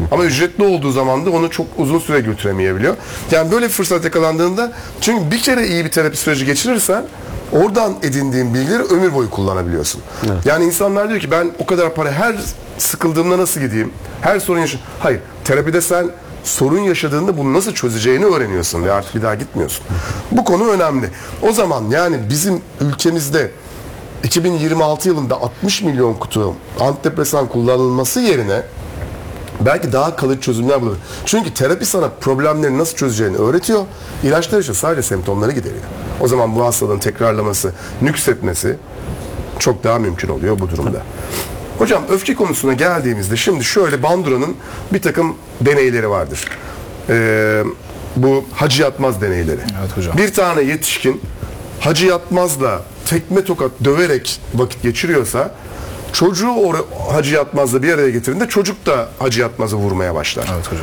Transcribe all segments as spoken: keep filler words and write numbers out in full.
Ama ücretli olduğu zaman da onu çok uzun süre götüremeyebiliyor. Yani böyle bir fırsat yakalandığında, çünkü bir kere iyi bir terapi süreci geçirirsen oradan edindiğin bilgileri ömür boyu kullanabiliyorsun. Evet. Yani insanlar diyor ki ben o kadar para, her sıkıldığımda nasıl gideyim? Her sorun yaşa... Hayır. Terapide sen sorun yaşadığında bunu nasıl çözeceğini öğreniyorsun ve artık bir daha gitmiyorsun. Bu konu önemli. O zaman yani bizim ülkemizde iki bin yirmi altı yılında altmış milyon kutu antidepresan kullanılması yerine belki daha kalıcı çözümler bulur. Çünkü terapi sana problemleri nasıl çözeceğini öğretiyor. İlaçlar için sadece semptomları gideriyor. O zaman bu hastalığın tekrarlaması, nüksetmesi çok daha mümkün oluyor bu durumda. Hocam öfke konusuna geldiğimizde şimdi şöyle, Bandura'nın bir takım deneyleri vardır. Ee, bu Hacı Yatmaz deneyleri. Evet hocam. Bir tane yetişkin Hacı Yatmaz'la tekme tokat döverek vakit geçiriyorsa, çocuğu o Hacı Yatmaz'la bir araya getirdiğinde çocuk da Hacı Yatmaz'ı vurmaya başlar. Evet hocam.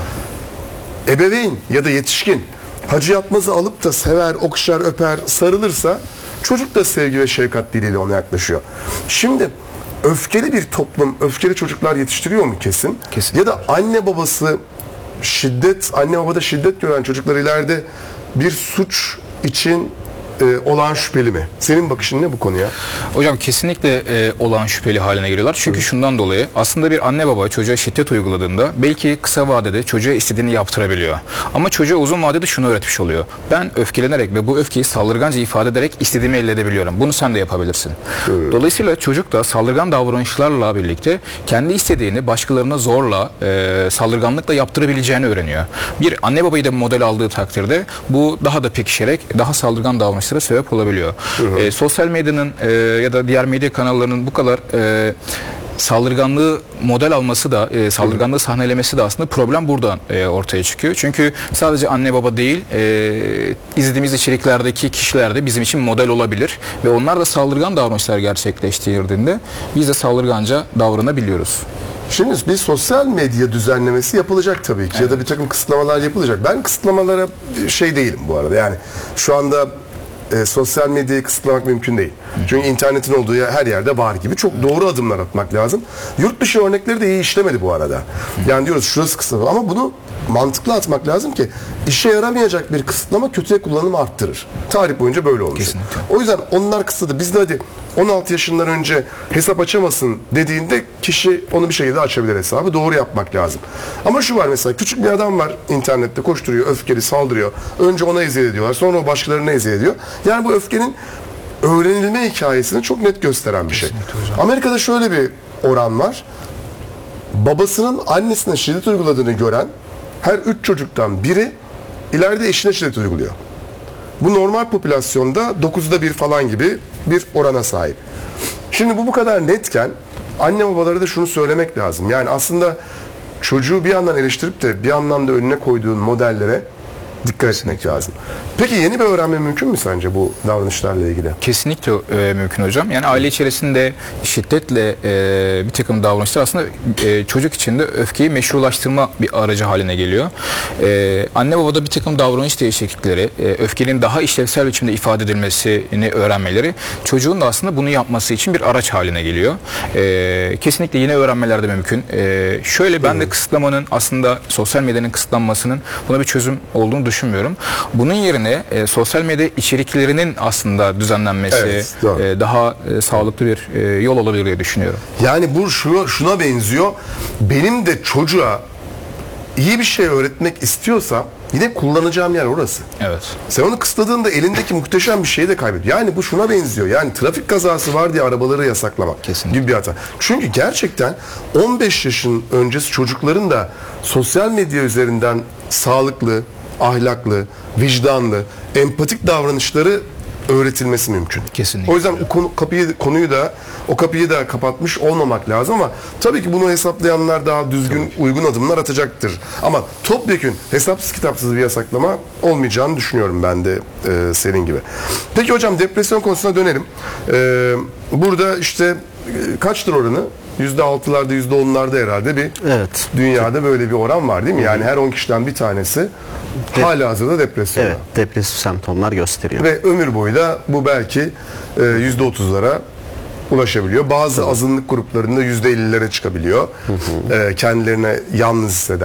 Ebeveyn ya da yetişkin Hacı Yatmaz'ı alıp da sever, okşar, öper, sarılırsa çocuk da sevgi ve şefkat diliyle ona yaklaşıyor. Şimdi öfkeli bir toplum, öfkeli çocuklar yetiştiriyor mu? Kesin. Kesin. Ya da anne babası şiddet, anne babada şiddet gören çocuklar ileride bir suç için e, olağan şüpheli mi? Senin bakışın ne bu konuya? Hocam kesinlikle e, olağan şüpheli haline geliyorlar. Çünkü evet. şundan dolayı aslında bir anne baba çocuğa şiddet uyguladığında belki kısa vadede çocuğa istediğini yaptırabiliyor. Ama çocuğa uzun vadede şunu öğretmiş oluyor. Ben öfkelenerek ve bu öfkeyi saldırganca ifade ederek istediğimi elde edebiliyorum. Bunu sen de yapabilirsin. Evet. Dolayısıyla çocuk da saldırgan davranışlarla birlikte kendi istediğini başkalarına zorla, e, saldırganlıkla yaptırabileceğini öğreniyor. Bir anne babayı da model aldığı takdirde bu daha da pekişerek daha saldırgan davranışlara sebep olabiliyor. Hı hı. E, sosyal medyanın e, ya da diğer medya kanallarının bu kadar e, saldırganlığı model alması da, e, saldırganlığı sahnelemesi de aslında problem buradan e, ortaya çıkıyor. Çünkü sadece anne baba değil, e, izlediğimiz içeriklerdeki kişiler de bizim için model olabilir ve onlar da saldırgan davranışlar gerçekleştirdiğinde biz de saldırganca davranabiliyoruz. Şimdi bir sosyal medya düzenlemesi yapılacak tabii ki, evet. ya da bir takım kısıtlamalar yapılacak. Ben kısıtlamalara şey değilim bu arada. Yani şu anda E, sosyal medyayı kısıtlamak mümkün değil. Hı. Çünkü internetin olduğu yer, her yerde var gibi. Çok doğru adımlar atmak lazım. Yurt dışı örnekleri de iyi işlemedi bu arada. Hı. Yani diyoruz şurası kısıtlama, ama bunu mantıklı atmak lazım ki işe yaramayacak bir kısıtlama kötüye kullanımı arttırır. Tarih boyunca böyle olmuş. Kesinlikle. O yüzden onlar kısıtladı. Biz de hadi on altı yaşından önce hesap açamasın dediğinde kişi onu bir şekilde açabilir hesabı. Doğru yapmak lazım. Ama şu var mesela, küçük bir adam var internette, koşturuyor, öfkeli, saldırıyor. Önce ona eziyet ediyorlar. Sonra o başkalarına eziyet ediyor. Yani bu öfkenin öğrenilme hikayesini çok net gösteren bir şey. Amerika'da şöyle bir oran var. Babasının annesine şiddet uyguladığını gören her üç çocuktan biri ileride eşine şiddet uyguluyor. Bu normal popülasyonda dokuzda bir falan gibi bir orana sahip. Şimdi bu bu kadar netken anne babalara da şunu söylemek lazım. Yani aslında çocuğu bir yandan eleştirip de bir yandan da önüne koyduğun modellere dikkat etmek lazım. Peki yeni bir öğrenme mümkün mü sence bu davranışlarla ilgili? Kesinlikle e, mümkün hocam. Yani aile içerisinde şiddetle e, bir takım davranışlar aslında e, çocuk için de öfkeyi meşrulaştırma bir aracı haline geliyor. E, anne babada bir takım davranış değişiklikleri, e, öfkenin daha işlevsel biçimde ifade edilmesini öğrenmeleri çocuğun da aslında bunu yapması için bir araç haline geliyor. E, kesinlikle yeni öğrenmeler de mümkün. E, şöyle ben de kısıtlamanın, aslında sosyal medyanın kısıtlanmasının buna bir çözüm olduğunu düşünmüyorum. Bunun yerine e, sosyal medya içeriklerinin aslında düzenlenmesi evet, e, daha e, sağlıklı bir e, yol olabilir diye düşünüyorum. Yani bu şuna, şuna benziyor. Benim de çocuğa iyi bir şey öğretmek istiyorsa yine kullanacağım yer orası. Evet. Sen onu kısıtladığında elindeki muhteşem bir şeyi de kaybediyor. Yani bu şuna benziyor. Yani trafik kazası var diye arabaları yasaklamak kesinlikle gibi bir hata. Çünkü gerçekten on beş yaşın öncesi çocukların da sosyal medya üzerinden sağlıklı, ahlaklı, vicdanlı, empatik davranışları öğretilmesi mümkün. Kesinlikle. O yüzden o konu, kapıyı konuyu da o kapıyı da kapatmış olmamak lazım, ama tabii ki bunu hesaplayanlar daha düzgün, tabii, uygun adımlar atacaktır. Ama topyekün hesapsız kitapsız bir yasaklama olmayacağını düşünüyorum ben de e, senin gibi. Peki hocam, depresyon konusuna dönelim. E, burada işte e, kaçtır oranı? yüzde altılarda, yüzde onlarda herhalde bir evet. dünyada böyle bir oran var değil mi? Yani her on kişiden bir tanesi Dep- halihazırda depresyon. Evet, depresif semptomlar gösteriyor. Ve ömür boyu da bu belki e, yüzde otuzlara ulaşabiliyor. Bazı evet. azınlık gruplarında yüzde ellilere çıkabiliyor. Hı hı. E, kendilerine yalnız hisseden